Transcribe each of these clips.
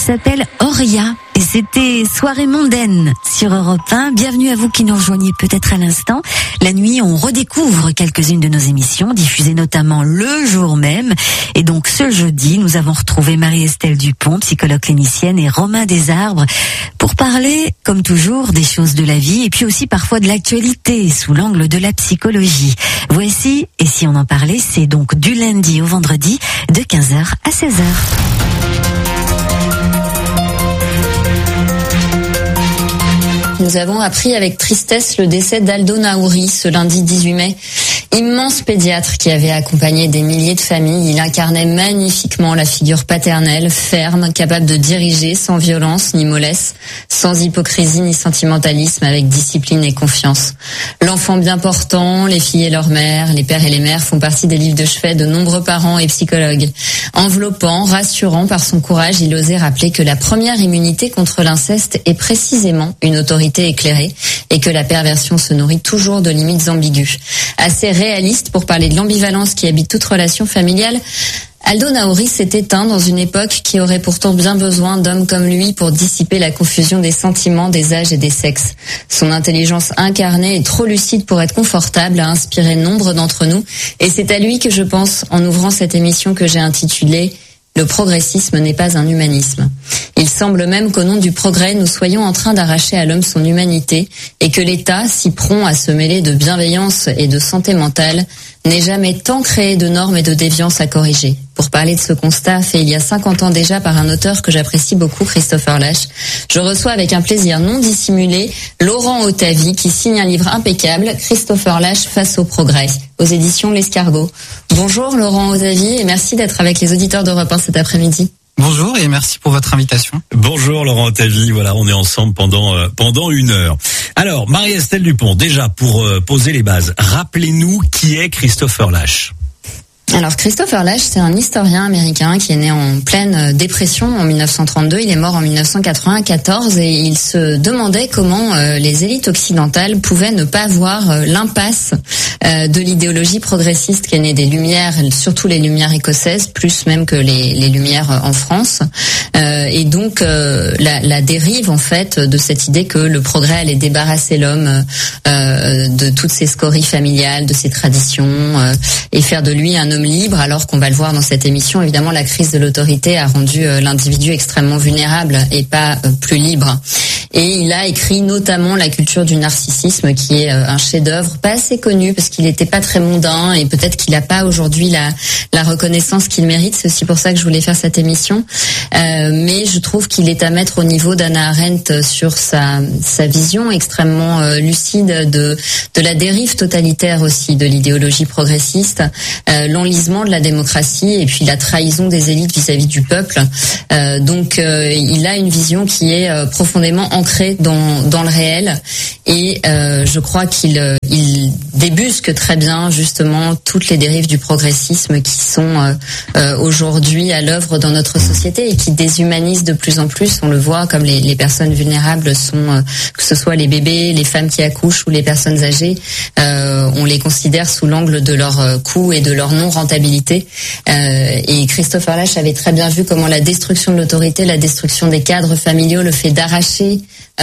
s'appelle Oria et c'était Soirée mondaine sur Europe 1. Bienvenue à vous qui nous rejoignez peut-être à l'instant. La nuit, on redécouvre quelques-unes de nos émissions, diffusées notamment le jour même. Et donc ce jeudi, nous avons retrouvé Marie-Estelle Dupont, psychologue clinicienne, et Romain Desarbres pour parler, comme toujours, des choses de la vie et puis aussi parfois de l'actualité sous l'angle de la psychologie. Voici, et si on en parlait, c'est donc du lundi au vendredi de 15h à 16h. Nous avons appris avec tristesse le décès d'Aldo Naouri ce lundi 18 mai. Immense pédiatre qui avait accompagné des milliers de familles, il incarnait magnifiquement la figure paternelle, ferme, capable de diriger sans violence ni mollesse, sans hypocrisie ni sentimentalisme, avec discipline et confiance. L'enfant bien portant, les filles et leurs mères, les pères et les mères font partie des livres de chevet de nombreux parents et psychologues. Enveloppant, rassurant par son courage, il osait rappeler que la première immunité contre l'inceste est précisément une autorité éclairée et que la perversion se nourrit toujours de limites ambiguës. Assez réaliste pour parler de l'ambivalence qui habite toute relation familiale, Aldo Naouri s'est éteint dans une époque qui aurait pourtant bien besoin d'hommes comme lui pour dissiper la confusion des sentiments, des âges et des sexes. Son intelligence incarnée et trop lucide pour être confortable a inspiré nombre d'entre nous et c'est à lui que je pense en ouvrant cette émission que j'ai intitulée « Le progressisme n'est pas un humanisme ». Il semble même qu'au nom du progrès, nous soyons en train d'arracher à l'homme son humanité et que l'État, si prompt à se mêler de bienveillance et de santé mentale, n'ait jamais tant créé de normes et de déviances à corriger. Pour parler de ce constat fait il y a 50 ans déjà par un auteur que j'apprécie beaucoup, Christopher Lasch, je reçois avec un plaisir non dissimulé Laurent Otavi qui signe un livre impeccable, Christopher Lasch face au progrès, aux éditions L'Escargot. Bonjour Laurent Otavi et merci d'être avec les auditeurs d'Europe 1 cet après-midi. Bonjour et merci pour votre invitation. Bonjour Laurent Otavi, voilà, on est ensemble pendant une heure. Alors, Marie-Estelle Dupont, déjà pour poser les bases, rappelez-nous qui est Christopher Lasch. Alors Christopher Lasch, c'est un historien américain qui est né en pleine dépression en 1932, il est mort en 1994 et il se demandait comment les élites occidentales pouvaient ne pas voir l'impasse de l'idéologie progressiste qui est née des Lumières, surtout les Lumières écossaises, plus même que les Lumières en France. Et donc la dérive en fait de cette idée que le progrès allait débarrasser l'homme de toutes ses scories familiales, de ses traditions et faire de lui un homme libre, alors qu'on va le voir dans cette émission, évidemment la crise de l'autorité a rendu l'individu extrêmement vulnérable et pas plus libre. Et il a écrit notamment La culture du narcissisme, qui est un chef-d'œuvre pas assez connu parce qu'il n'était pas très mondain et peut-être qu'il n'a pas aujourd'hui la reconnaissance qu'il mérite. C'est aussi pour ça que je voulais faire cette émission. Mais je trouve qu'il est à mettre au niveau d'Hannah Arendt sur sa vision extrêmement lucide de la dérive totalitaire aussi de l'idéologie progressiste, l'enlisement de la démocratie et puis la trahison des élites vis-à-vis du peuple. Donc il a une vision qui est profondément ancré dans le réel et je crois qu'il débusque très bien justement toutes les dérives du progressisme qui sont aujourd'hui à l'œuvre dans notre société et qui déshumanisent de plus en plus. On le voit comme les personnes vulnérables sont, que ce soit les bébés, les femmes qui accouchent ou les personnes âgées, on les considère sous l'angle de leur coût et de leur non-rentabilité. Et Christopher Lasch avait très bien vu comment la destruction de l'autorité, la destruction des cadres familiaux, le fait d'arracher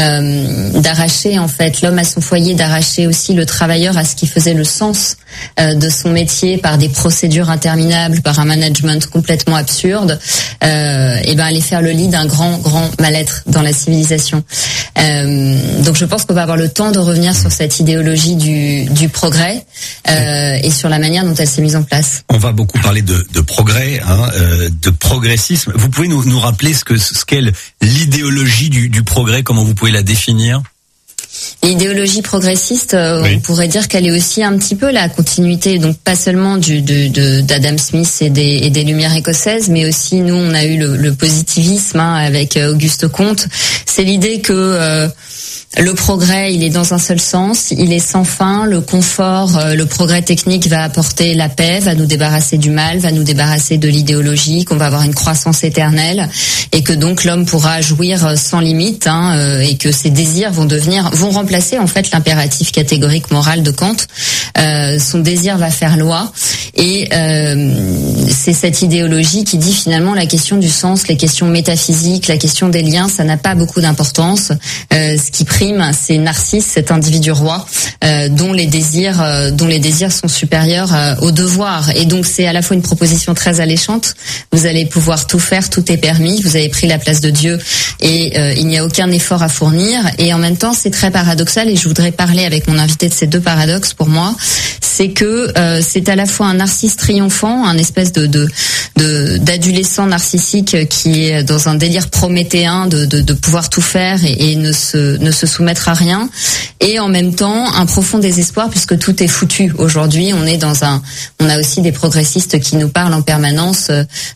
en fait l'homme à son foyer, d'arracher aussi le travailleur à ce qui faisait le sens de son métier par des procédures interminables, par un management complètement absurde, et ben aller faire le lit d'un grand mal-être dans la civilisation. Donc je pense qu'on va avoir le temps de revenir sur cette idéologie du progrès et sur la manière dont elle s'est mise en place. On va beaucoup parler de progrès, de progressisme. Vous pouvez nous rappeler ce qu'est l'idéologie du progrès, comment vous pouvez la définir? L'idéologie progressiste, oui. On pourrait dire qu'elle est aussi un petit peu la continuité, donc pas seulement d'Adam Smith et des Lumières écossaises, mais aussi nous on a eu le positivisme avec Auguste Comte. C'est l'idée que le progrès, il est dans un seul sens, il est sans fin. Le confort, le progrès technique va apporter la paix, va nous débarrasser du mal, va nous débarrasser de l'idéologie, qu'on va avoir une croissance éternelle et que donc l'homme pourra jouir sans limite, et que ses désirs vont remplacer en fait l'impératif catégorique moral de Kant. Son désir va faire loi et c'est cette idéologie qui dit finalement la question du sens, les questions métaphysiques, la question des liens, ça n'a pas beaucoup d'importance. Ce qui prime, c'est Narcisse, cet individu roi dont les désirs sont supérieurs aux devoirs. Et donc c'est à la fois une proposition très alléchante. Vous allez pouvoir tout faire, tout est permis. Vous avez pris la place de Dieu et il n'y a aucun effort à fournir. Et en même temps, c'est très paradoxal. Et je voudrais parler avec mon invité de ces deux paradoxes pour moi. C'est que c'est à la fois un Narcisse triomphant, un espèce d'adolescent narcissique qui est dans un délire prométhéen de pouvoir tout faire et ne se soumettre à rien, et en même temps un profond désespoir puisque tout est foutu. Aujourd'hui, on a aussi des progressistes qui nous parlent en permanence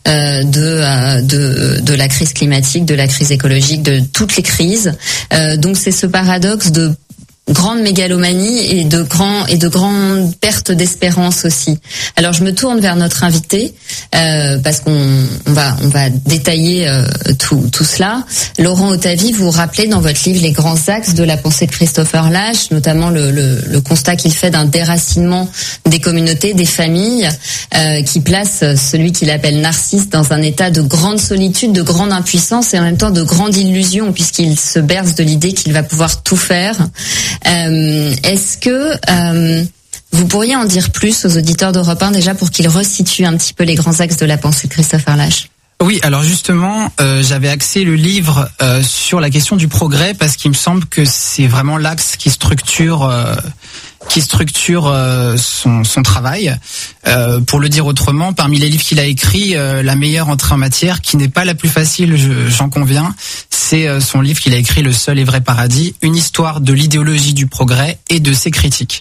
de la crise climatique, de la crise écologique, de toutes les crises. Donc c'est ce paradoxe de grande mégalomanie et de grandes pertes d'espérance aussi. Alors je me tourne vers notre invité parce qu'on va détailler tout cela. Laurent Ottavy, vous rappelez dans votre livre les grands axes de la pensée de Christopher Lasch, notamment le constat qu'il fait d'un déracinement des communautés, des familles, qui place celui qu'il appelle Narcisse dans un état de grande solitude, de grande impuissance et en même temps de grande illusion puisqu'il se berce de l'idée qu'il va pouvoir tout faire. Est-ce que vous pourriez en dire plus aux auditeurs d'Europe 1 déjà pour qu'ils resituent un petit peu les grands axes de la pensée de Christopher Lasch? Oui, alors justement, j'avais axé le livre sur la question du progrès parce qu'il me semble que c'est vraiment l'axe qui structure son travail. Pour le dire autrement, parmi les livres qu'il a écrits, la meilleure entrée en matière, qui n'est pas la plus facile, j'en conviens, c'est son livre qu'il a écrit, Le seul et vrai paradis, une histoire de l'idéologie du progrès et de ses critiques.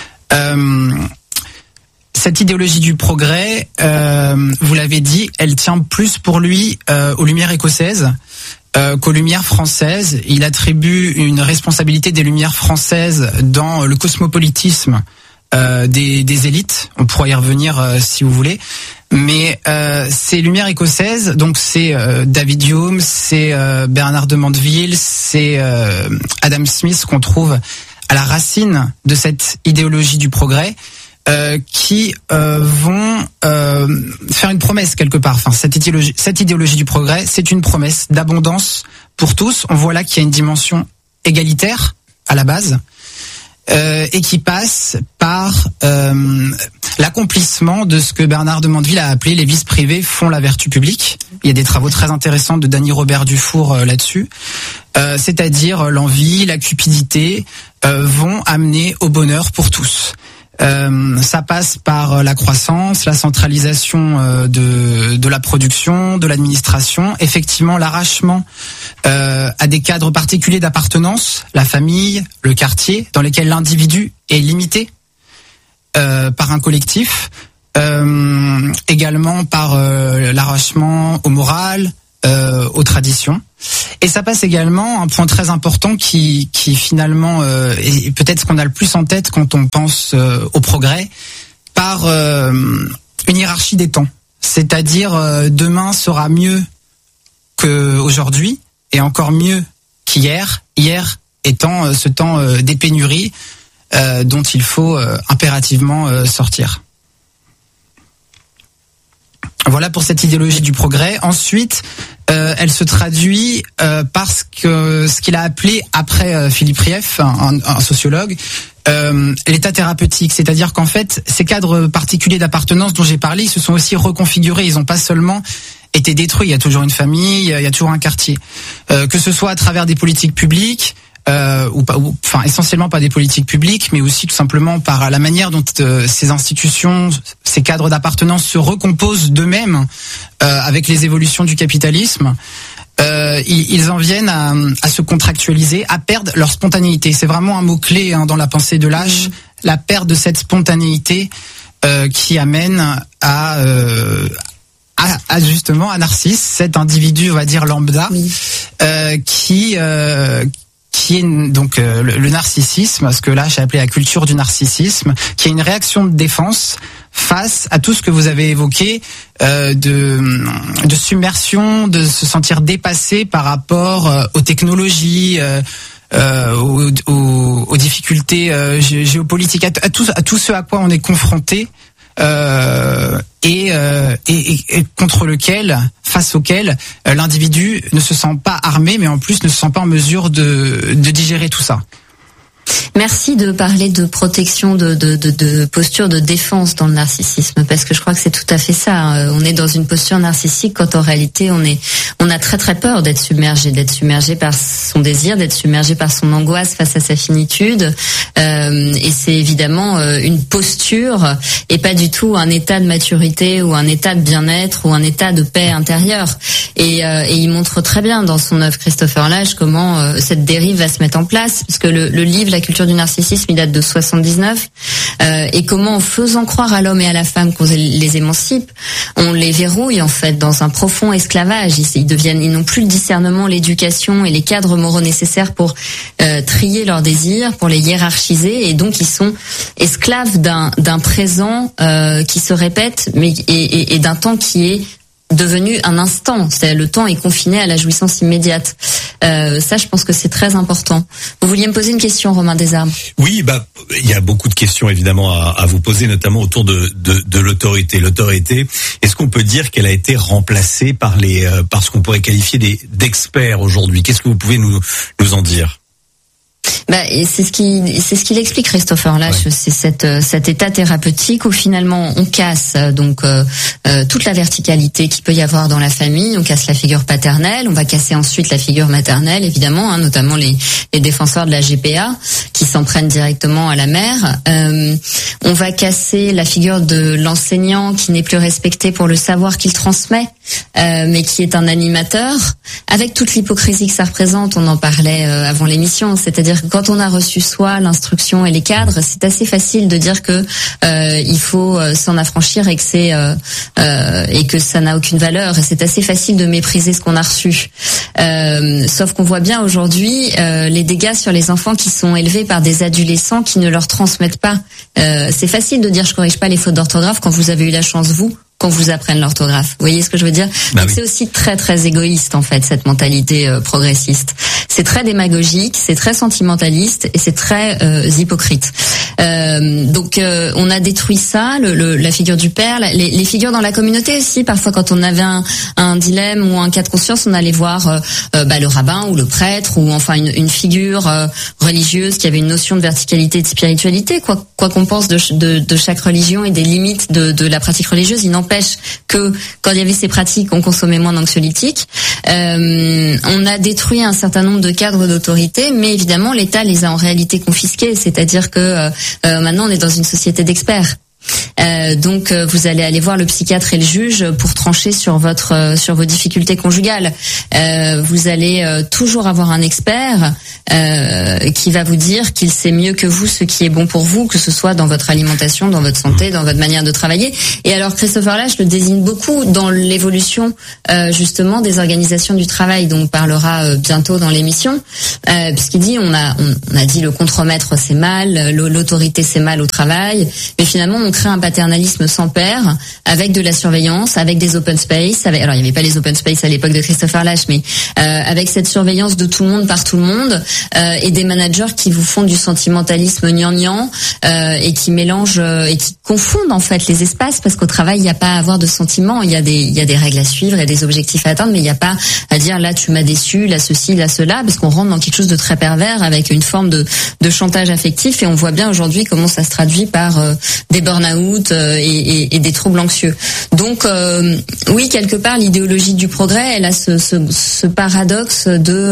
Cette idéologie du progrès, vous l'avez dit, elle tient plus pour lui aux Lumières écossaises qu'aux Lumières françaises. Il attribue une responsabilité des Lumières françaises dans le cosmopolitisme des élites. On pourra y revenir si vous voulez. Mais ces Lumières écossaises, donc c'est David Hume, c'est Bernard de Mandeville, c'est Adam Smith qu'on trouve à la racine de cette idéologie du progrès. Qui vont faire une promesse quelque part. Enfin, cette idéologie du progrès, c'est une promesse d'abondance pour tous. On voit là qu'il y a une dimension égalitaire à la base et qui passe par l'accomplissement de ce que Bernard de Mandeville a appelé les vices privés font la vertu publique. Il y a des travaux très intéressants de Dany Robert Dufour là-dessus. C'est-à-dire l'envie, la cupidité vont amener au bonheur pour tous. Ça passe par la croissance, la centralisation de la production, de l'administration, effectivement l'arrachement à des cadres particuliers d'appartenance, la famille, le quartier, dans lesquels l'individu est limité par un collectif, également par l'arrachement au moral, aux traditions. Et ça passe également, un point très important qui finalement est peut-être ce qu'on a le plus en tête quand on pense au progrès, par une hiérarchie des temps. C'est-à-dire demain sera mieux qu'aujourd'hui et encore mieux qu'hier, hier étant ce temps des pénuries dont il faut impérativement sortir. Voilà pour cette idéologie du progrès. Ensuite, elle se traduit par ce qu'il a appelé, après Philippe Rieff, un sociologue, l'état thérapeutique. C'est-à-dire qu'en fait, ces cadres particuliers d'appartenance dont j'ai parlé, ils se sont aussi reconfigurés. Ils n'ont pas seulement été détruits. Il y a toujours une famille, il y a toujours un quartier. Que ce soit à travers des politiques publiques, enfin essentiellement pas des politiques publiques, mais aussi tout simplement par la manière dont ces institutions, ces cadres d'appartenance se recomposent d'eux-mêmes avec les évolutions du capitalisme. Ils en viennent à se contractualiser, à perdre leur spontanéité. C'est vraiment un mot-clé dans la pensée de Lasch, la perte de cette spontanéité qui amène à justement à Narcisse, cet individu, on va dire lambda, qui qui est donc le narcissisme, ce que là j'ai appelé la culture du narcissisme, qui est une réaction de défense face à tout ce que vous avez évoqué, de submersion, de se sentir dépassé par rapport aux technologies, aux difficultés géopolitiques, à tout ce à quoi on est confronté, et face auquel l'individu ne se sent pas armé, mais en plus ne se sent pas en mesure de digérer tout ça. Merci de parler de protection, de posture de défense dans le narcissisme, parce que je crois que c'est tout à fait ça. On est dans une posture narcissique quand en réalité on a très très peur d'être submergé par son désir, d'être submergé par son angoisse face à sa finitude. Et c'est évidemment une posture et pas du tout un état de maturité ou un état de bien-être ou un état de paix intérieure. Et il montre très bien dans son œuvre, Christopher Lasch, comment cette dérive va se mettre en place, parce que le livre La culture du narcissisme, il date de 79, et comment en faisant croire à l'homme et à la femme qu'on les émancipe, on les verrouille en fait dans un profond esclavage. Ils n'ont plus le discernement, l'éducation et les cadres moraux nécessaires pour trier leurs désirs, pour les hiérarchiser, et donc ils sont esclaves d'un présent qui se répète, mais et d'un temps qui est devenu un instant. Le temps est confiné à la jouissance immédiate. Ça, je pense que c'est très important. Vous vouliez me poser une question, Romain Desarmes? Oui, il y a beaucoup de questions évidemment à vous poser, notamment autour de l'autorité. L'autorité, est-ce qu'on peut dire qu'elle a été remplacée par ce qu'on pourrait qualifier d'experts aujourd'hui? Qu'est-ce que vous pouvez nous en dire? C'est ce qu'il explique, Christopher Lasch. Ouais. C'est cet état thérapeutique où finalement on casse donc toute la verticalité qu'il peut y avoir dans la famille. On casse la figure paternelle, on va casser ensuite la figure maternelle, évidemment, notamment les défenseurs de la GPA qui s'en prennent directement à la mère. On va casser la figure de l'enseignant qui n'est plus respecté pour le savoir qu'il transmet, mais qui est un animateur, avec toute l'hypocrisie que ça représente. On en parlait avant l'émission, c'est-à-dire que quand on a reçu soi l'instruction et les cadres, c'est assez facile de dire que il faut s'en affranchir et que ça n'a aucune valeur. Et c'est assez facile de mépriser ce qu'on a reçu. Sauf qu'on voit bien aujourd'hui les dégâts sur les enfants qui sont élevés par des adolescents qui ne leur transmettent pas. C'est facile de dire je corrige pas les fautes d'orthographe quand vous avez eu la chance qu'on vous apprenne l'orthographe. Vous voyez ce que je veux dire? Donc oui. C'est aussi très très égoïste en fait, cette mentalité progressiste. C'est très démagogique, c'est très sentimentaliste et c'est très hypocrite. Donc on a détruit ça, la figure du père, les figures dans la communauté aussi. Parfois quand on avait un dilemme ou un cas de conscience, on allait voir le rabbin ou le prêtre ou enfin une figure religieuse qui avait une notion de verticalité et de spiritualité. Quoi qu'on pense de chaque religion et des limites de la pratique religieuse, il n'empêche que quand il y avait ces pratiques, on consommait moins d'anxiolytiques. On a détruit un certain nombre de cadres d'autorité, mais évidemment l'État les a en réalité confisqués, c'est-à-dire que maintenant on est dans une société d'experts. Donc vous allez aller voir le psychiatre et le juge pour trancher sur vos difficultés conjugales. Vous allez toujours avoir un expert qui va vous dire qu'il sait mieux que vous ce qui est bon pour vous, que ce soit dans votre alimentation, dans votre santé, dans votre manière de travailler. Et alors Christopher Lasch le désigne beaucoup dans l'évolution justement des organisations du travail, dont on parlera bientôt dans l'émission, puisqu'il dit on a dit le contremaître c'est mal, l'autorité c'est mal au travail, mais finalement on crée un paternalisme sans père avec de la surveillance, avec des open space, alors il n'y avait pas les open space à l'époque de Christopher Lasch, mais avec cette surveillance de tout le monde par tout le monde, et des managers qui vous font du sentimentalisme gnangnan et qui mélangent et qui confondent en fait les espaces, parce qu'au travail il n'y a pas à avoir de sentiments, il y a des règles à suivre, il y a des objectifs à atteindre, mais il n'y a pas à dire là tu m'as déçu, là ceci, là cela, parce qu'on rentre dans quelque chose de très pervers avec une forme de chantage affectif, et on voit bien aujourd'hui comment ça se traduit par des burn-out et des troubles anxieux. Donc oui, quelque part l'idéologie du progrès, elle a ce paradoxe de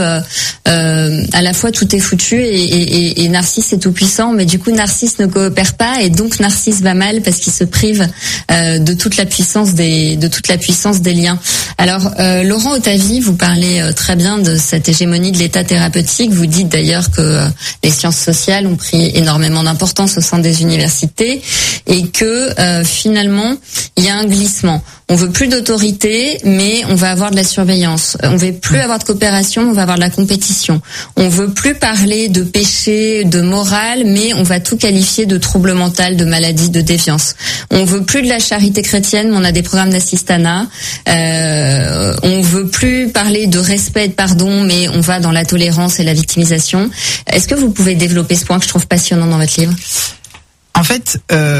à la fois tout est foutu et Narcisse est tout puissant, mais du coup Narcisse ne coopère pas et donc Narcisse va mal parce qu'il se prive de toute la puissance des liens. Alors Laurent Ottavie, vous parlez très bien de cette hégémonie de l'état thérapeutique. Vous dites d'ailleurs que les sciences sociales ont pris énormément d'importance au sein des universités et que que finalement il y a un glissement. On veut plus d'autorité, mais on va avoir de la surveillance. On veut plus avoir de coopération, on va avoir de la compétition. On veut plus parler de péché, de morale, mais on va tout qualifier de trouble mental, de maladie, de déviance. On veut plus de la charité chrétienne, mais on a des programmes d'assistanat. On veut plus parler de respect et de pardon, mais on va dans la tolérance et la victimisation. Est-ce que vous pouvez développer ce point que je trouve passionnant dans votre livre ? En fait,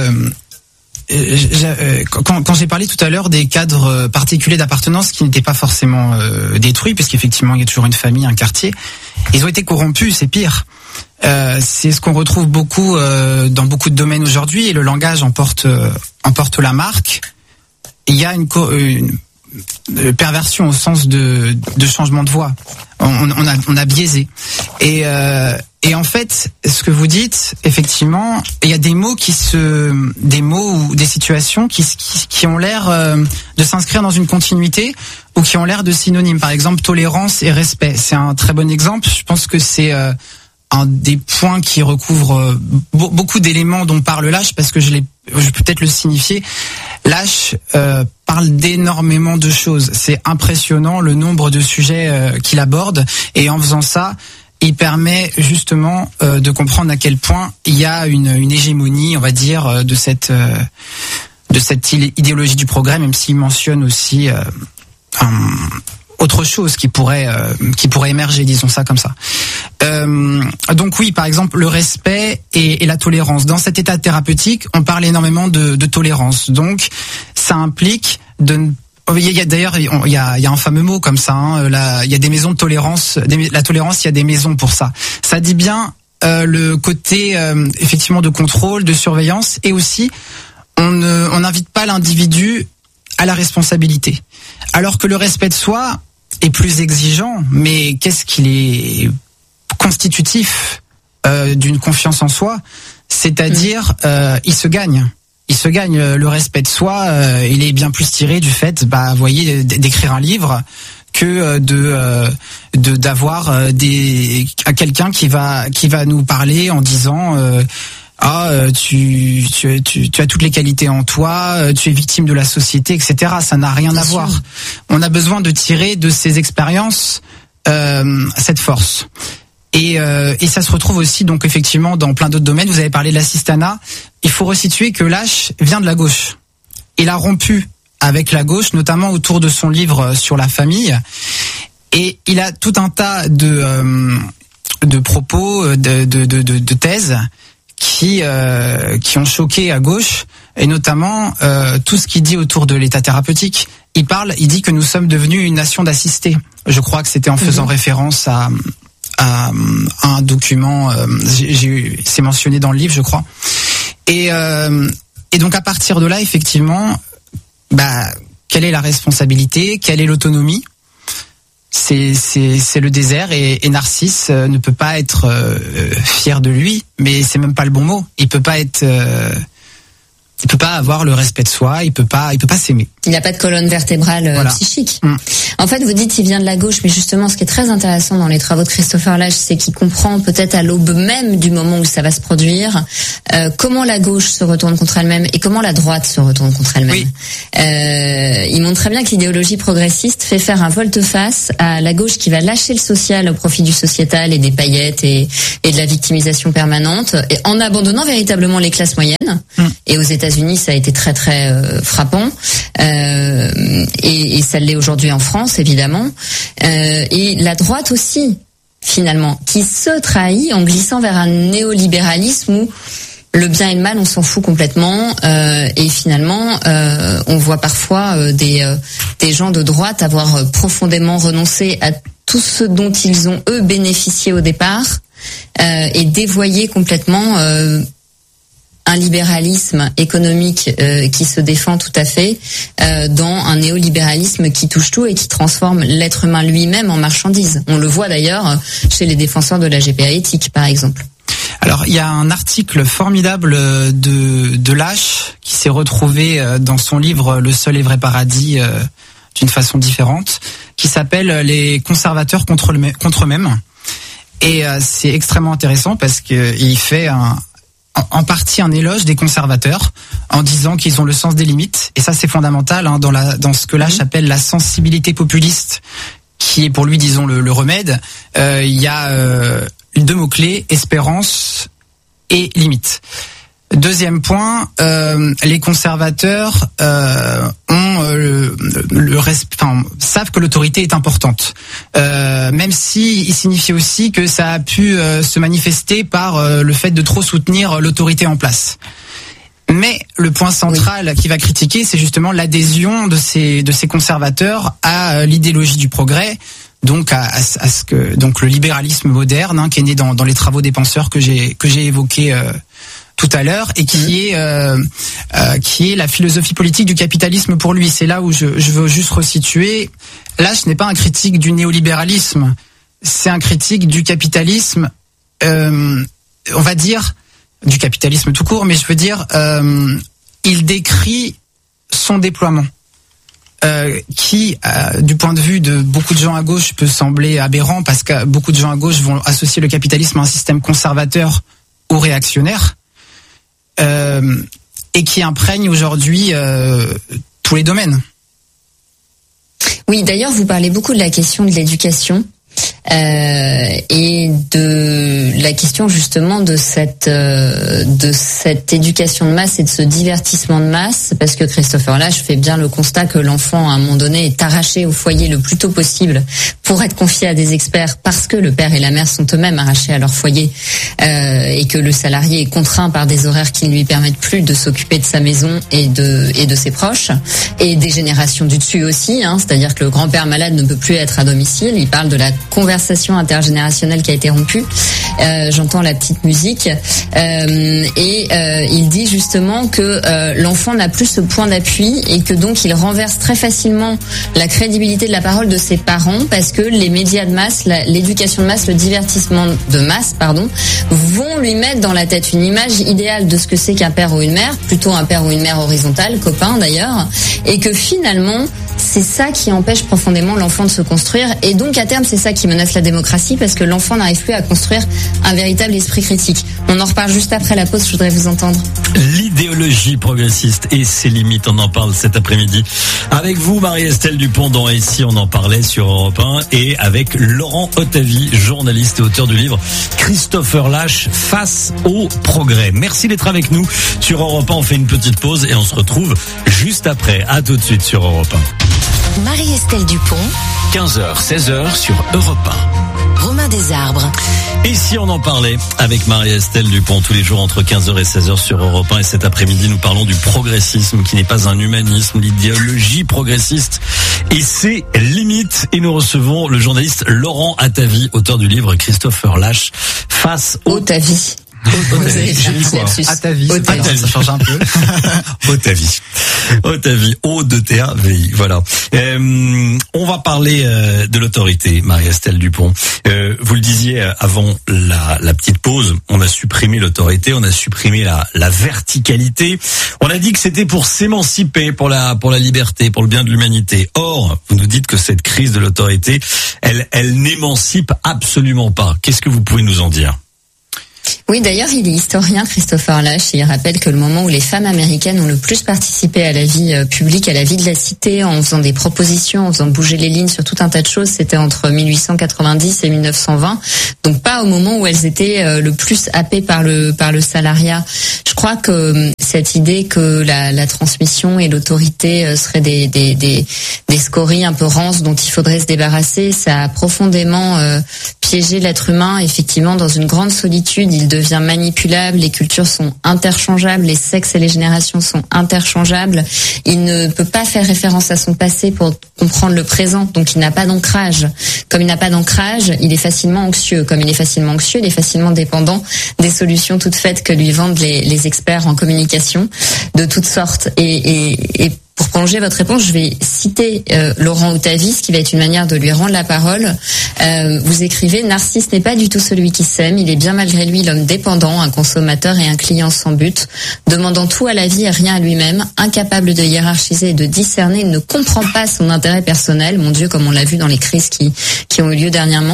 quand j'ai parlé tout à l'heure des cadres particuliers d'appartenance qui n'étaient pas forcément détruits, puisqu'effectivement il y a toujours une famille, un quartier, ils ont été corrompus, c'est pire. C'est ce qu'on retrouve beaucoup dans beaucoup de domaines aujourd'hui, et le langage emporte la marque. Il y a une perversion au sens de changement de voix. On a biaisé. Et en fait, ce que vous dites, effectivement, il y a des mots ou des situations qui ont l'air de s'inscrire dans une continuité ou qui ont l'air de synonymes. Par exemple, tolérance et respect. C'est un très bon exemple. Je pense que c'est un des points qui recouvre beaucoup d'éléments dont parle Lâche, parce que je vais peut-être le signifier. Lâche parle d'énormément de choses. C'est impressionnant le nombre de sujets qu'il aborde, et en faisant ça, il permet justement de comprendre à quel point il y a une hégémonie, on va dire, de cette idéologie du progrès, même s'il mentionne aussi autre chose qui pourrait émerger, disons ça comme ça. Donc oui, par exemple, le respect et la tolérance. Dans cet état thérapeutique, on parle énormément de tolérance. Donc ça implique il y a un fameux mot comme ça, il y a des maisons de tolérance, la tolérance, il y a des maisons pour ça. Ça dit bien le côté effectivement de contrôle, de surveillance, et aussi on n'invite pas l'individu à la responsabilité. Alors que le respect de soi est plus exigeant, mais qu'est-ce qu'il est constitutif d'une confiance en soi, c'est-à-dire il se gagne. Le respect de soi, il est bien plus tiré du fait, voyez, d'écrire un livre que d'avoir quelqu'un qui va nous parler en disant tu as toutes les qualités en toi, tu es victime de la société, etc. Ça n'a rien à voir. On a besoin de tirer de ces expériences cette force. Et ça se retrouve aussi donc effectivement dans plein d'autres domaines. Vous avez parlé de l'assistanat. Il faut resituer que Lâche vient de la gauche. Il a rompu avec la gauche, notamment autour de son livre sur la famille. Et il a tout un tas de propos, de thèses qui ont choqué à gauche, et notamment tout ce qu'il dit autour de l'état thérapeutique. Il dit que nous sommes devenus une nation d'assistés. Je crois que c'était en faisant référence à un document, c'est mentionné dans le livre, je crois. Et donc à partir de là, effectivement, quelle est la responsabilité, quelle est l'autonomie? C'est le désert, et Narcisse ne peut pas être fier de lui, mais c'est même pas le bon mot. Il peut pas avoir le respect de soi, il peut pas s'aimer. Il n'a pas de colonne vertébrale psychique. En fait, vous dites qu'il vient de la gauche, mais justement, ce qui est très intéressant dans les travaux de Christopher Lasch, c'est qu'il comprend peut-être à l'aube même du moment où ça va se produire, comment la gauche se retourne contre elle-même et comment la droite se retourne contre elle-même. Oui. Il montre très bien que l'idéologie progressiste fait faire un volte-face à la gauche qui va lâcher le social au profit du sociétal et des paillettes et de la victimisation permanente, et en abandonnant véritablement les classes moyennes. Et aux États-Unis, ça a été très très frappant, et ça l'est aujourd'hui en France, évidemment. Et la droite aussi, finalement, qui se trahit en glissant vers un néolibéralisme où le bien et le mal, on s'en fout complètement, et finalement, on voit parfois des gens de droite avoir profondément renoncé à tout ce dont ils ont eux bénéficié au départ, et dévoyer complètement un libéralisme économique qui se défend tout à fait dans un néolibéralisme qui touche tout et qui transforme l'être humain lui-même en marchandise. On le voit d'ailleurs chez les défenseurs de la GPA éthique, par exemple. Alors, il y a un article formidable de Lâche qui s'est retrouvé dans son livre Le seul et vrai paradis d'une façon différente, qui s'appelle Les conservateurs contre eux-mêmes. Et c'est extrêmement intéressant parce que il fait en partie un éloge des conservateurs en disant qu'ils ont le sens des limites, et ça c'est fondamental dans ce que Lasch appelle la sensibilité populiste, qui est pour lui, disons, le remède. Il y a 2 mots-clés, espérance et limite. Deuxième point, les conservateurs savent que l'autorité est importante, même si il signifie aussi que ça a pu se manifester par le fait de trop soutenir l'autorité en place. Mais le point central qui va critiquer, c'est justement l'adhésion de ces conservateurs à l'idéologie du progrès, donc donc le libéralisme moderne, qui est né dans les travaux des penseurs que j'ai évoqués tout à l'heure, et qui est la philosophie politique du capitalisme pour lui. C'est là où je veux juste resituer. Lasch n'est pas un critique du néolibéralisme, c'est un critique du capitalisme, on va dire du capitalisme tout court, mais je veux dire, il décrit son déploiement, qui, du point de vue de beaucoup de gens à gauche, peut sembler aberrant, parce que beaucoup de gens à gauche vont associer le capitalisme à un système conservateur ou réactionnaire, et qui imprègne aujourd'hui tous les domaines. Oui, d'ailleurs, vous parlez beaucoup de la question de l'éducation. Et de la question justement de cette éducation de masse et de ce divertissement de masse, parce que Christopher Lasch fait bien le constat que l'enfant à un moment donné est arraché au foyer le plus tôt possible pour être confié à des experts, parce que le père et la mère sont eux-mêmes arrachés à leur foyer, et que le salarié est contraint par des horaires qui ne lui permettent plus de s'occuper de sa maison et de ses proches, et des générations du dessus aussi, c'est-à-dire que le grand-père malade ne peut plus être à domicile. Il parle de la conversation intergénérationnelle qui a été rompue. J'entends la petite musique, et il dit justement que l'enfant n'a plus ce point d'appui, et que donc il renverse très facilement la crédibilité de la parole de ses parents, parce que les médias de masse, l'éducation de masse, le divertissement de masse, vont lui mettre dans la tête une image idéale de ce que c'est qu'un père ou une mère, plutôt un père ou une mère horizontal, copain d'ailleurs, et que finalement c'est ça qui empêche profondément l'enfant de se construire, et donc à terme c'est ça qui menace la démocratie, parce que l'enfant n'arrive plus à construire un véritable esprit critique. On en reparle juste après la pause, je voudrais vous entendre. L'idéologie progressiste et ses limites, on en parle cet après-midi avec vous, Marie-Estelle Dupont, dans Ici on en parlait sur Europe 1, et avec Laurent Ottavy, journaliste et auteur du livre Christopher Lasch, Face au progrès. Merci d'être avec nous sur Europe 1. On fait une petite pause et on se retrouve juste après. À tout de suite sur Europe 1. Marie-Estelle Dupont, 15h, 16h sur Europe 1. Romain Desarbres. Et si on en parlait avec Marie-Estelle Dupont tous les jours entre 15h et 16h sur Europe 1, et cet après-midi nous parlons du progressisme qui n'est pas un humanisme, l'idéologie progressiste et ses limites, et nous recevons le journaliste Laurent Ottavy, auteur du livre Christopher Lasch, Face au Ottavy. À ta vie, ça change un peu. Ottavy, O-2-T-A-V-I, voilà. On va parler de l'autorité, Marie-Estelle Dupont. Vous le disiez avant la petite pause, on a supprimé l'autorité, on a supprimé la verticalité. On a dit que c'était pour s'émanciper, pour la liberté, pour le bien de l'humanité. Or, vous nous dites que cette crise de l'autorité, elle n'émancipe absolument pas. Qu'est-ce que vous pouvez nous en dire ? Oui, d'ailleurs, il est historien, Christopher Lasch, et il rappelle que le moment où les femmes américaines ont le plus participé à la vie publique, à la vie de la cité, en faisant des propositions, en faisant bouger les lignes sur tout un tas de choses, c'était entre 1890 et 1920. Donc pas au moment où elles étaient le plus happées par le salariat. Je crois que cette idée que la transmission et l'autorité seraient des scories un peu rances dont il faudrait se débarrasser, ça a profondément piégé l'être humain, effectivement, dans une grande solitude. Il devient manipulable, les cultures sont interchangeables, les sexes et les générations sont interchangeables. Il ne peut pas faire référence à son passé pour comprendre le présent, donc il n'a pas d'ancrage. Comme il n'a pas d'ancrage, il est facilement anxieux. Comme il est facilement anxieux, il est facilement dépendant des solutions toutes faites que lui vendent les experts en communication de toutes sortes. Et pour prolonger votre réponse, je vais citer Laurent Ottavy, ce qui va être une manière de lui rendre la parole. Vous écrivez « Narcisse n'est pas du tout celui qui s'aime, il est bien malgré lui l'homme dépendant, un consommateur et un client sans but, demandant tout à la vie et rien à lui-même, incapable de hiérarchiser et de discerner, il ne comprend pas son intérêt personnel, mon Dieu, comme on l'a vu dans les crises qui ont eu lieu dernièrement.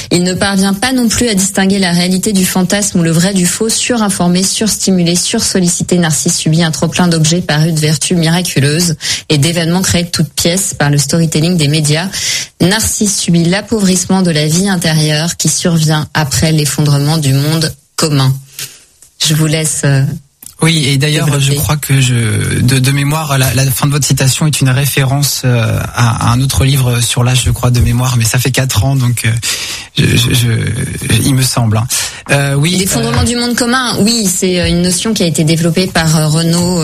Il ne parvient pas non plus à distinguer la réalité du fantasme ou le vrai du faux. Surinformé, surstimulé, sursollicité, Narcisse subit un trop-plein d'objets parus de vertus miraculeuses et d'événements créés de toutes pièces par le storytelling des médias. Narcisse subit l'appauvrissement de la vie intérieure qui survient après l'effondrement du monde commun. Je vous laisse... Oui, et d'ailleurs, je crois que de mémoire, la fin de votre citation est une référence à un autre livre sur l'âge, je crois, de mémoire, mais ça fait 4 ans, donc il me semble. Oui. L'effondrement du monde commun, oui, c'est une notion qui a été développée par Renaud.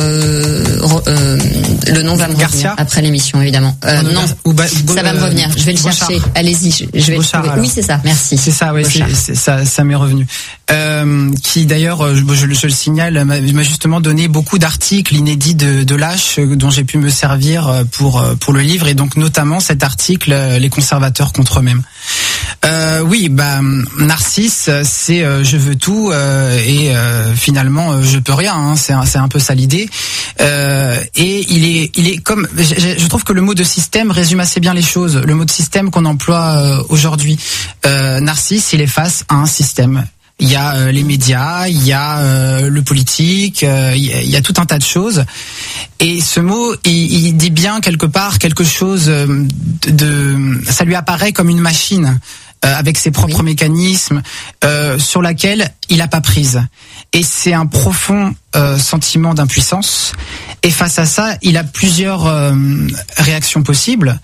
Le nom va me revenir après l'émission, évidemment. Non, ça va me revenir. Je vais le chercher. Allez-y, je vais le trouver. Oui, c'est ça. Merci. C'est ça, oui, ça m'est revenu. Qui d'ailleurs, je le signale, m'a justement donné beaucoup d'articles inédits de Lâche dont j'ai pu me servir pour le livre, et donc notamment cet article Les conservateurs contre eux-mêmes. Oui, Narcisse, c'est je veux tout et finalement je peux rien. Hein, c'est un peu ça l'idée. Et il est comme, je trouve que le mot de système résume assez bien les choses. Le mot de système qu'on emploie aujourd'hui. Narcisse, il est face à un système. Il y a les médias, il y a le politique, il y a tout un tas de choses. Et ce mot, il dit bien quelque part quelque chose ça lui apparaît comme une machine avec ses propres mécanismes sur laquelle il n'a pas prise. Et c'est un profond sentiment d'impuissance. Et face à ça, il a plusieurs réactions possibles.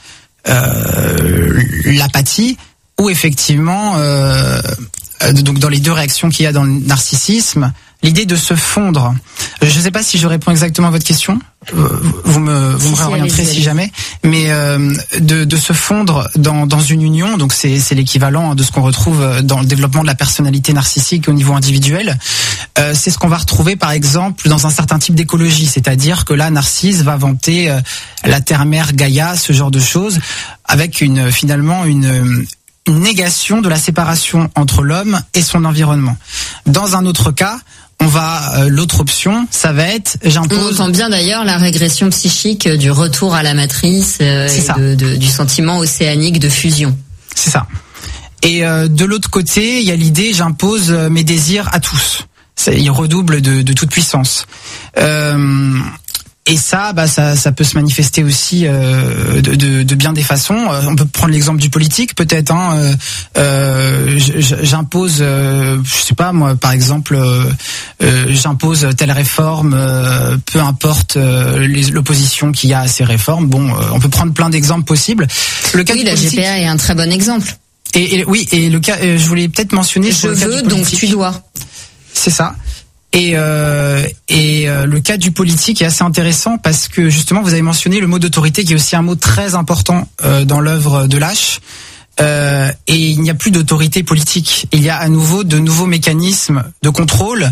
L'apathie, ou effectivement... donc dans les deux réactions qu'il y a dans le narcissisme, l'idée de se fondre. Je ne sais pas si je réponds exactement à votre question. Vous me réorienterez si jamais. Mais de se fondre dans une union, donc c'est l'équivalent de ce qu'on retrouve dans le développement de la personnalité narcissique au niveau individuel. C'est ce qu'on va retrouver par exemple dans un certain type d'écologie, c'est-à-dire que là Narcisse va vanter la terre-mère Gaïa, ce genre de choses, avec finalement une négation de la séparation entre l'homme et son environnement. Dans un autre cas, l'autre option, ça va être j'impose. On entend bien d'ailleurs la régression psychique du retour à la matrice du sentiment océanique de fusion. C'est ça. Et de l'autre côté, il y a l'idée j'impose mes désirs à tous. Il redouble de toute puissance. Et ça peut se manifester aussi de bien des façons. On peut prendre l'exemple du politique, peut-être. J'impose, je sais pas moi, par exemple, j'impose telle réforme, peu importe l'opposition qu'il y a à ces réformes. Bon, on peut prendre plein d'exemples possibles. Le cas la GPA est un très bon exemple. Et le cas, je voulais peut-être mentionner. Je veux, donc tu dois. C'est ça. Et le cas du politique est assez intéressant parce que justement vous avez mentionné le mot d'autorité qui est aussi un mot très important dans l'œuvre de Lâche. Et il n'y a plus d'autorité politique. Il y a à nouveau de nouveaux mécanismes de contrôle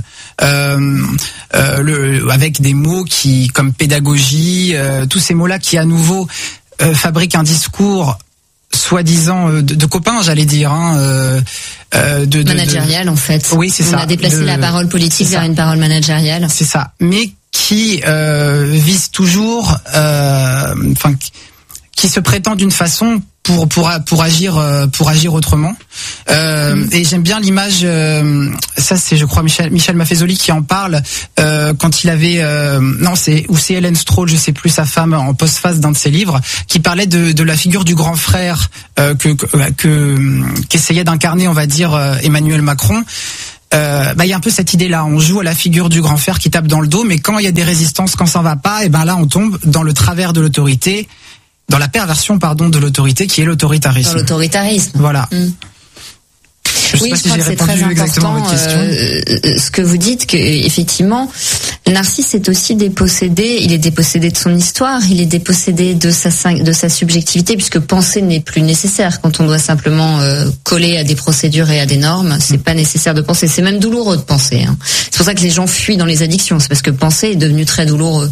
avec des mots comme pédagogie, tous ces mots-là qui à nouveau fabriquent un discours soi-disant de copains, j'allais dire, managérial en fait. Oui, c'est ça. On a déplacé la parole politique vers une parole managériale. C'est ça, mais qui vise toujours, qui se prétend d'une façon pour agir autrement. Et j'aime bien l'image. Ça c'est, je crois, Michel Maffezoli qui en parle quand il avait c'est Hélène Stroll, je sais plus, sa femme, en postface d'un de ses livres, qui parlait de la figure du grand frère qu'essayait d'incarner, on va dire, Emmanuel Macron. Il y a un peu cette idée-là. On joue à la figure du grand frère qui tape dans le dos, mais quand il y a des résistances, quand ça va pas, et là on tombe dans le travers de l'autorité. Dans la perversion, de l'autorité qui est l'autoritarisme. Dans l'autoritarisme. Voilà. Oui, je crois que c'est très important ce que vous dites, que effectivement, Narcisse est aussi dépossédé. Il est dépossédé de son histoire, il est dépossédé de sa subjectivité, puisque penser n'est plus nécessaire quand on doit simplement coller à des procédures et à des normes. C'est pas nécessaire de penser, c'est même douloureux de penser. Hein. C'est pour ça que les gens fuient dans les addictions, c'est parce que penser est devenu très douloureux.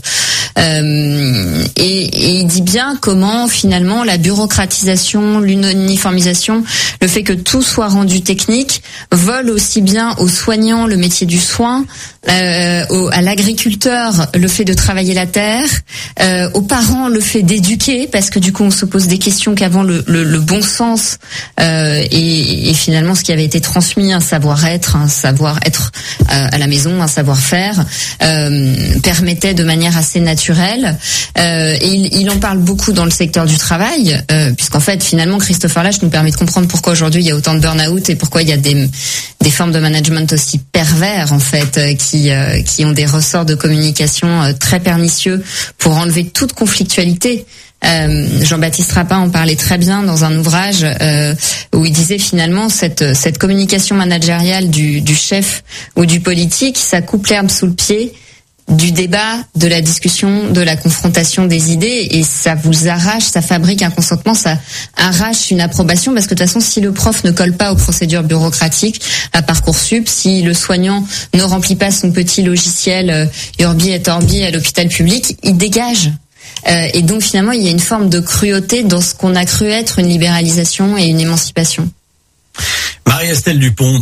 Et il dit bien comment finalement la bureaucratisation, l'uniformisation, le fait que tout soit rendu technique vole aussi bien aux soignants le métier du soin, à l'agrégation l'agriculteur le fait de travailler la terre, aux parents le fait d'éduquer, parce que du coup on se pose des questions qu'avant le bon sens et finalement ce qui avait été transmis, un savoir-être à la maison, un savoir-faire, permettait de manière assez naturelle. Et il en parle beaucoup dans le secteur du travail, puisqu'en fait finalement Christopher Lasch nous permet de comprendre pourquoi aujourd'hui il y a autant de burn-out et pourquoi il y a des formes de management aussi pervers en fait qui ont des ressorts de communication très pernicieux pour enlever toute conflictualité. Jean-Baptiste Rapin en parlait très bien dans un ouvrage où il disait finalement cette communication managériale du chef ou du politique, ça coupe l'herbe sous le pied du débat, de la discussion, de la confrontation des idées, et ça vous arrache, ça fabrique un consentement, ça arrache une approbation, parce que de toute façon, si le prof ne colle pas aux procédures bureaucratiques à Parcoursup, si le soignant ne remplit pas son petit logiciel Urbi et Orbi à l'hôpital public, il dégage. Et donc finalement, il y a une forme de cruauté dans ce qu'on a cru être une libéralisation et une émancipation. Marie-Estelle Dupont,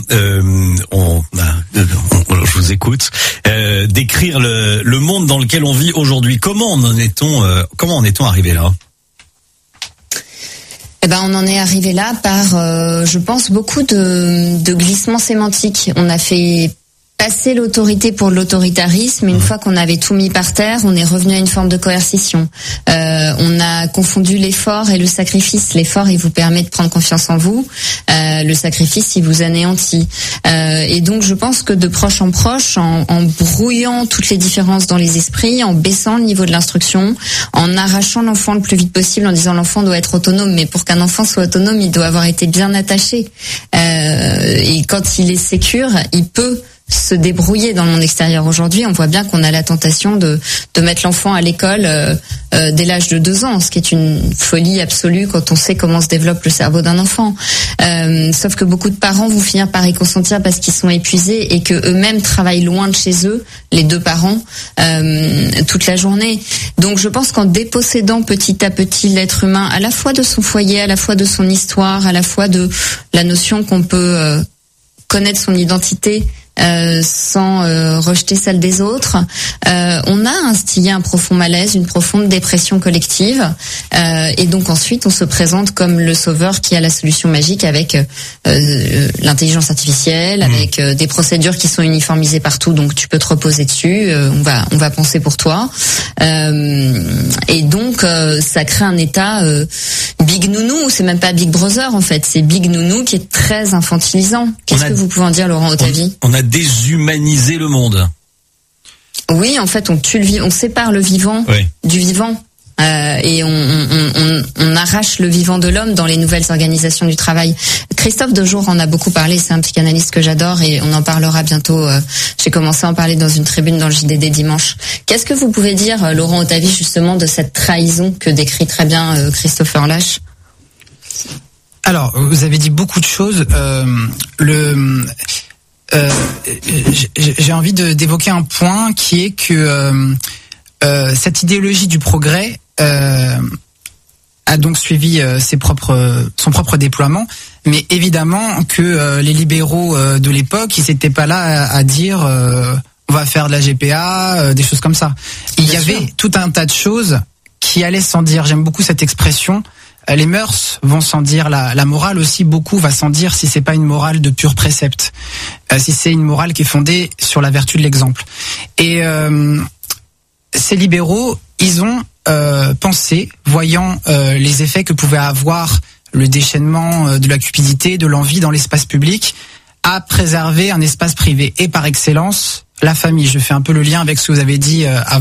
je vous écoute. Décrire le monde dans lequel on vit aujourd'hui. Comment en est-on arrivé là ? On en est arrivé là par, je pense, beaucoup de glissements sémantiques. On a fait passer l'autorité pour l'autoritarisme. Une fois qu'on avait tout mis par terre, on est revenu à une forme de coercition. On a confondu l'effort et le sacrifice. L'effort, il vous permet de prendre confiance en vous. Le sacrifice, il vous anéantit. Et donc, je pense que de proche en proche, en brouillant toutes les différences dans les esprits, en baissant le niveau de l'instruction, en arrachant l'enfant le plus vite possible, en disant l'enfant doit être autonome, mais pour qu'un enfant soit autonome, il doit avoir été bien attaché. Et quand il est sécure, il peut se débrouiller dans le monde extérieur. Aujourd'hui, on voit bien qu'on a la tentation de mettre l'enfant à l'école dès l'âge de 2 ans, ce qui est une folie absolue quand on sait comment se développe le cerveau d'un enfant. Sauf que beaucoup de parents vont finir par y consentir parce qu'ils sont épuisés et que eux-mêmes travaillent loin de chez eux, les 2 parents, toute la journée. Donc je pense qu'en dépossédant petit à petit l'être humain à la fois de son foyer, à la fois de son histoire, à la fois de la notion qu'on peut connaître son identité sans rejeter celle des autres, on a instillé un profond malaise, une profonde dépression collective, et donc ensuite on se présente comme le sauveur qui a la solution magique avec l'intelligence artificielle, avec des procédures qui sont uniformisées partout, donc tu peux te reposer dessus, on va penser pour toi, et donc ça crée un état Big Nounou, c'est même pas Big Brother en fait, c'est Big Nounou qui est très infantilisant. Qu'est-ce que vous pouvez en dire, Laurent Otavi ? On a déshumaniser le monde. Oui, en fait, on sépare le vivant du vivant. Et on arrache le vivant de l'homme dans les nouvelles organisations du travail. Christophe Dejour en a beaucoup parlé, c'est un psychanalyste que j'adore et on en parlera bientôt. J'ai commencé à en parler dans une tribune dans le JDD dimanche. Qu'est-ce que vous pouvez dire, Laurent Otavi, justement, de cette trahison que décrit très bien Christopher Lasch ? Alors, vous avez dit beaucoup de choses. J'ai envie d'évoquer un point qui est que cette idéologie du progrès a donc suivi son propre déploiement, mais évidemment que les libéraux de l'époque, ils n'étaient pas là à dire on va faire de la GPA, des choses comme ça. Il y avait tout un tas de choses qui allaient sans dire. J'aime beaucoup cette expression. Les mœurs vont sans dire, la morale aussi beaucoup va sans dire si c'est pas une morale de pur précepte, si c'est une morale qui est fondée sur la vertu de l'exemple. Et ces libéraux, ils ont pensé, voyant les effets que pouvait avoir le déchaînement de la cupidité, de l'envie dans l'espace public, à préserver un espace privé et par excellence la famille. Je fais un peu le lien avec ce que vous avez dit avant.